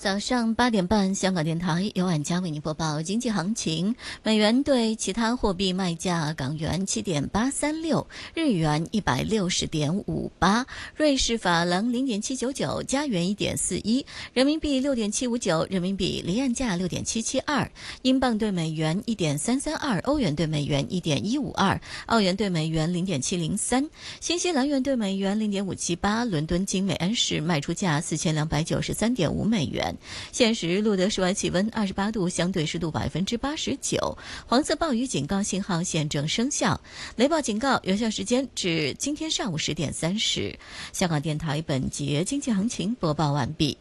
早上8点半，香港电台由晚佳为您播报经济行情。美元对其他货币卖价：港元7.836，日元160.58，瑞士法郎0.799，加元1.41，人民币6.759，人民币离岸价6.772，英镑对美元1.332，欧元对美元1.152，澳元对美元0.703，新西兰元对美元0.578。伦敦金每安士卖出价4293.5美元。现时录得室外气温28度，相对湿度89%，黄色暴雨警告信号现正生效，雷暴警告有效时间至今天上午10点30。香港电台本节经济行情播报完毕。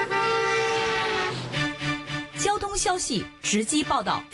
交通消息直击报道。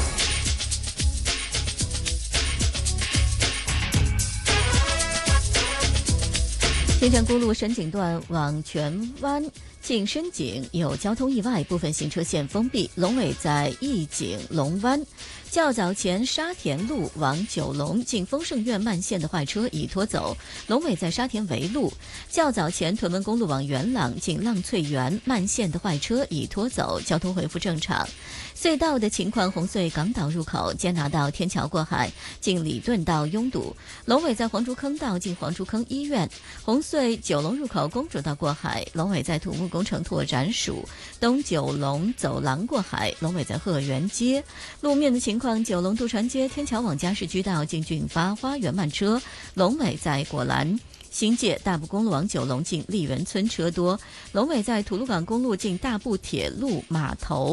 京承公路深井段往荃湾进深井有交通意外，部分行车线封闭。龙尾在义井龙湾。较早前沙田路往九龙进丰盛苑慢线的坏车已拖走，龙尾在沙田围路。较早前屯门公路往元朗进浪翠园慢线的坏车已拖走，交通恢复正常。隧道的情况：红隧港岛入口坚拿道天桥过海进礼顿道拥堵，龙尾在黄竹坑道进黄竹坑医院。红隧九龙入口公主道过海，龙尾在土木工程拓展署。东九龙走廊过海，龙尾在鹤园街。路面的情况：九龙渡船街天桥往嘉士居道进俊发花园慢车，龙尾在果栏。新界大埔公路往九龙进丽园村车多，龙尾在吐露港公路进大埔铁路码头。